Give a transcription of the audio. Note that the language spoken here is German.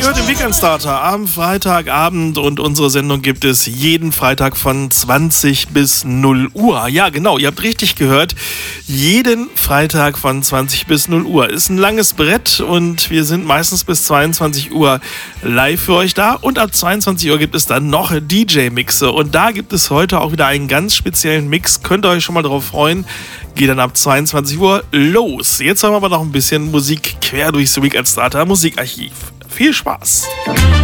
Ihr hört den Weekend Starter am Freitagabend und unsere Sendung gibt es jeden Freitag von 20 bis 0 Uhr. Ja, genau, ihr habt richtig gehört. Jeden Freitag von 20 bis 0 Uhr. Ist ein langes Brett und wir sind meistens bis 22 Uhr live für euch da. Und ab 22 Uhr gibt es dann noch DJ-Mixe. Und da gibt es heute auch wieder einen ganz speziellen Mix. Könnt ihr euch schon mal drauf freuen. Geht dann ab 22 Uhr los. Jetzt haben wir aber noch ein bisschen Musik quer durchs Weekend Starter Musikarchiv. Viel Spaß!